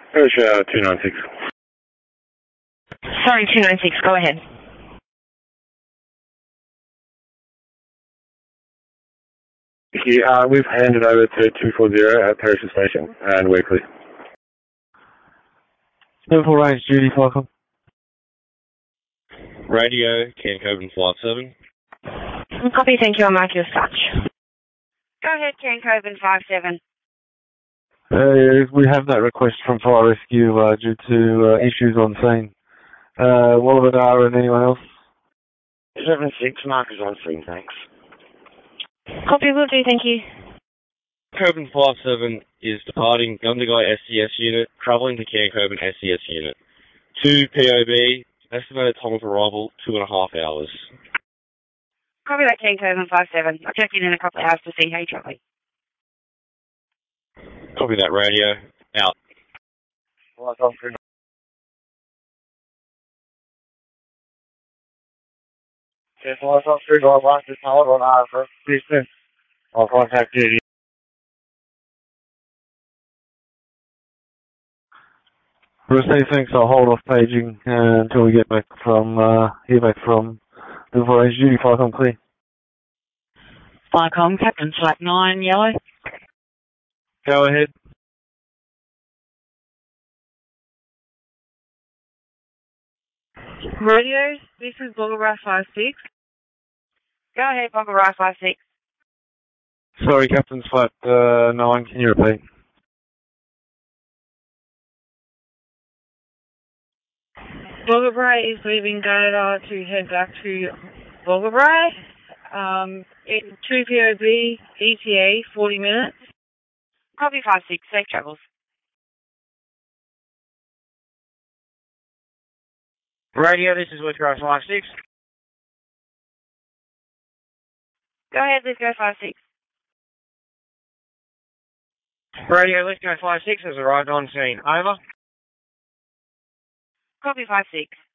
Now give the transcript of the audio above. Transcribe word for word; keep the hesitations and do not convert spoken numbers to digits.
Osha two nine six. Sorry, two nine six, go ahead. Thank you. Uh, we've handed over to two four zero at Perisher Station, and we're clear. Liverpool Range, Judy, welcome. Radio, Cairncobin five seven. Copy, thank you, I'll mark you as such. Go ahead, Cairncobin five seven. Uh, we have that request from Fire Rescue uh, due to uh, issues on scene. Uh, Walladar and anyone else? seven six, Mark is on scene, thanks. Copy, will do, thank you. Cairncobin five seven is departing Gundagai S C S unit, travelling to Cairncobin S C S unit. two P O B, estimated time of arrival, two and a half hours. Copy that, Cairncobin five seven. I'll check in in a couple of hours to see how you're travelling. Copy that, radio. Out. Well, that's all for now. Okay, so that's all for now. I'll watch this now on our first. Please, I'll contact you. Receive, thanks. I'll hold off paging uh, until we get back from, uh, hear back from Liverpool Range, Judy, Flycom clear. Flycom, Captain Flat nine, yellow. Go ahead. Radio, this is Bogara five six. Go ahead, Bogara five six. Sorry, Captain's Flat uh, nine, can you repeat? Bogara is leaving Gunnedah to head back to Bogara. Um, it, two P O B, E T A, forty minutes. Copy five six, safe travels. Radio, this is Whitcross five six. Go ahead, let's go five six. Radio, let's go five six has arrived on scene. Over. Copy five six.